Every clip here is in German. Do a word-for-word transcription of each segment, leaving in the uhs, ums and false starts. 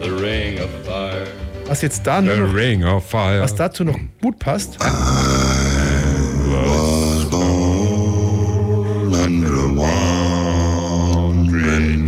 the ring of fire. Was jetzt da noch, The ring of fire. was dazu noch gut passt. Was born under a wandering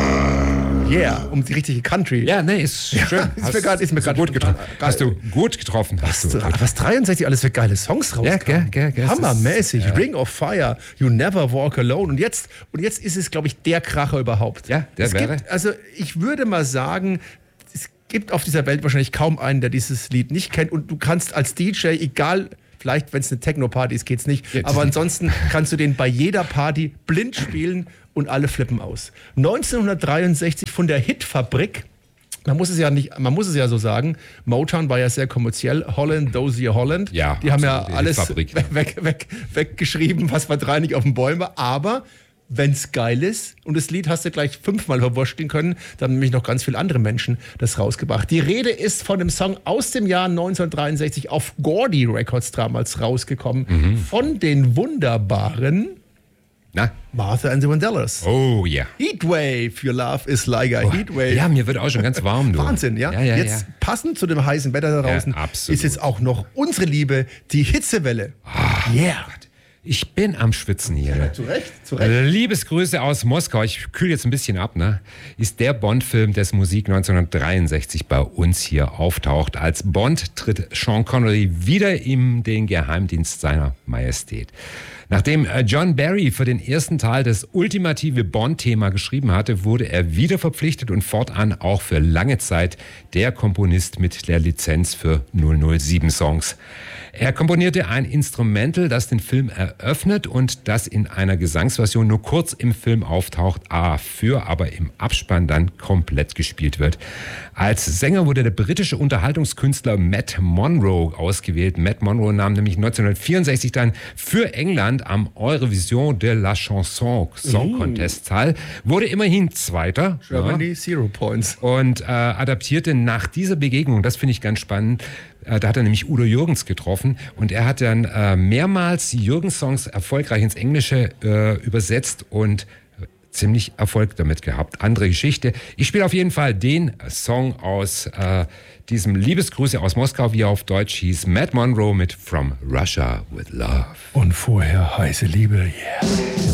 star. Yeah, um die richtige Country. Ja, nee, ist schön. ist mir grad- ist mir hast du grad gut getroffen. geil. Hast du gut getroffen. Hast du. Was, was dreiundsechzig alles für geile Songs rauskamen. Ja, gell, gell, gell. Hammermäßig. Das ist, Ring of Fire, You Never Walk Alone. Und jetzt, und jetzt ist es, glaube ich, der Kracher überhaupt. Ja, der es wäre. Gibt, also ich würde mal sagen, es gibt auf dieser Welt wahrscheinlich kaum einen, der dieses Lied nicht kennt. Und du kannst als D J, egal, vielleicht wenn es eine Techno-Party ist, geht's nicht. Aber ansonsten kannst du den bei jeder Party blind spielen und alle flippen aus. neunzehnhundertdreiundsechzig von der Hitfabrik. Man muss es ja nicht, man muss es ja so sagen. Motown war ja sehr kommerziell. Holland, Dozier Holland. Ja, die haben ja absolut, die alles Hitfabrik. weg, weg, weg, weggeschrieben, was man drei nicht auf den Bäumen war. Aber wenn's geil ist und das Lied hast du gleich fünfmal verwurschteln können, dann haben nämlich noch ganz viele andere Menschen das rausgebracht. Die Rede ist von dem Song aus dem Jahr neunzehnhundertdreiundsechzig auf Gordy Records damals rausgekommen. Mhm. Von den wunderbaren Na? Martha and the Vandellas. Oh ja. Heatwave, Your Love is like a Heatwave. Ja, mir wird auch schon ganz warm, du. Wahnsinn, ja? Ja, ja, jetzt ja. passend zu dem heißen Wetter da draußen Ja, absolut. ist jetzt auch noch unsere Liebe, die Hitzewelle. Yeah. Ich bin am Schwitzen hier. Zu Recht, zu Recht. Liebesgrüße aus Moskau. Ich kühle jetzt ein bisschen ab, ne? Ist der Bond-Film, dessen Musik neunzehnhundertdreiundsechzig bei uns hier auftaucht. Als Bond tritt Sean Connery wieder in den Geheimdienst seiner Majestät. Nachdem John Barry für den ersten Teil das ultimative Bond-Thema geschrieben hatte, wurde er wieder verpflichtet und fortan auch für lange Zeit der Komponist mit der Lizenz für null null sieben Songs. Er komponierte ein Instrumental, das den Film eröffnet und das in einer Gesangsversion nur kurz im Film auftaucht, dafür aber im Abspann dann komplett gespielt wird. Als Sänger wurde der britische Unterhaltungskünstler Matt Monro ausgewählt. Matt Monro nahm nämlich neunzehnhundertvierundsechzig dann für England am Eurovision de la Chanson Song Contest teil, wurde immerhin Zweiter. Germany, Zero Points. Und äh, adaptierte nach dieser Begegnung, das finde ich ganz spannend, äh, da hat er nämlich Udo Jürgens getroffen und er hat dann äh, mehrmals die Jürgens-Songs erfolgreich ins Englische äh, übersetzt und ziemlich Erfolg damit gehabt. Andere Geschichte. Ich spiele auf jeden Fall den Song aus äh, diesem Liebesgrüße aus Moskau, wie er auf Deutsch hieß, Matt Monro mit From Russia with Love. Und vorher heiße Liebe, yeah.